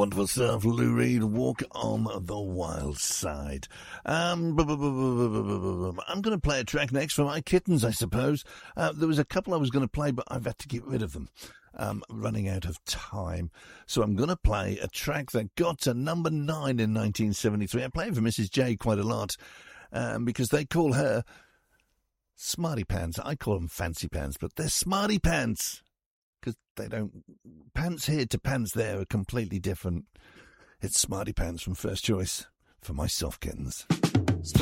wonderful stuff. Lou Reed, Walk on the Wild Side. I'm going to play a track next for my kittens, I suppose. There was a couple I was going to play, but I've had to get rid of them. Running out of time. So I'm going to play a track that got to number 9 in 1973. I play it for Mrs. J quite a lot because they call her Smarty Pants. I call them Fancy Pants, but they're Smarty Pants because they don't... Pants here to pants there are completely different. It's Smarty Pants from First Choice for my soft kittens. Smarty